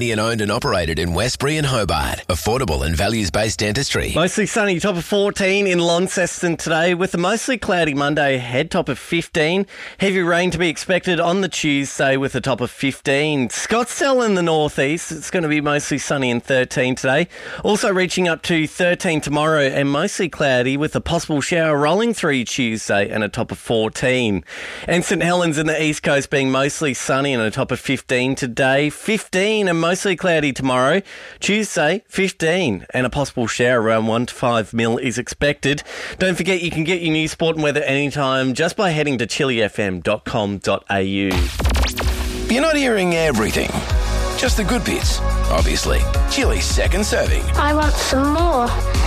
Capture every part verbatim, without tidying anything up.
And owned and operated in Westbury and Hobart. Affordable and values-based dentistry. Mostly sunny, top of fourteen in Launceston today with a mostly cloudy Monday ahead, top of fifteen. Heavy rain to be expected on the Tuesday with a top of fifteen. Scottsdale in the northeast, it's going to be mostly sunny and thirteen today. Also reaching up to thirteen tomorrow and mostly cloudy with a possible shower rolling through Tuesday and a top of fourteen. And St Helens in the east coast being mostly sunny and a top of fifteen today. fifteen and mostly cloudy tomorrow. Tuesday, fifteen, and a possible shower around one to five mil is expected. Don't forget you can get your news, sport and weather anytime just by heading to chili f m dot com dot a u. You're not hearing everything, just the good bits, obviously. Chili's second serving. I want some more.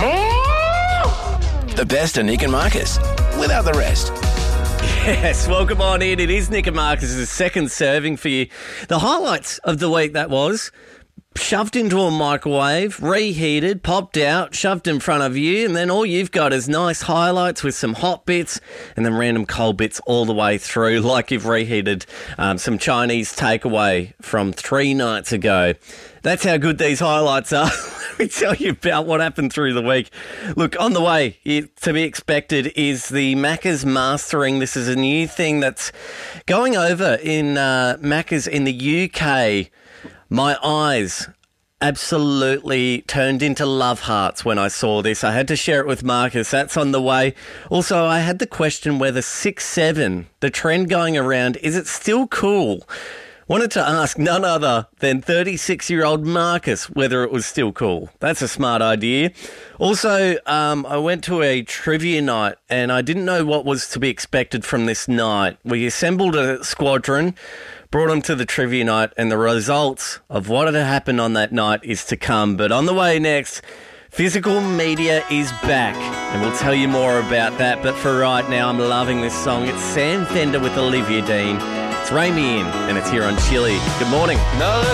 The best of Nick and Marcus, without the rest. Yes, welcome on in. It is Nick and Marcus' second serving for you. The highlights of the week, that was shoved into a microwave, reheated, popped out, shoved in front of you, and then all you've got is nice highlights with some hot bits and then random cold bits all the way through, like you've reheated um, some Chinese takeaway from three nights ago. That's how good these highlights are. Let me tell you about what happened through the week. Look, on the way it, to be expected is the Macca's Mastering. This is a new thing that's going over in uh, Macca's in the U K. My eyes absolutely turned into love hearts when I saw this. I had to share it with Marcus. That's on the way. Also, I had the question whether six seven, the trend going around, is it still cool? Wanted to ask none other than thirty-six-year-old Marcus whether it was still cool. That's a smart idea. Also, um, I went to a trivia night and I didn't know what was to be expected from this night. We assembled a squadron, brought them to the trivia night, and the results of what had happened on that night is to come. But on the way next, Physical Media is back, and we'll tell you more about that. But for right now, I'm loving this song. It's Sam Fender with Olivia Dean. It's Ray Me In, and it's here on Chili. Good morning. No.